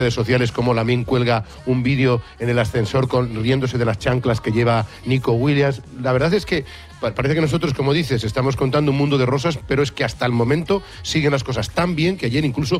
redes sociales como Lamine cuelga un vídeo en el ascensor riéndose de las chanclas que lleva Nico Williams. La verdad es que parece que nosotros, como dices, estamos contando un mundo de rosas, pero es que hasta el momento siguen las cosas tan bien que ayer incluso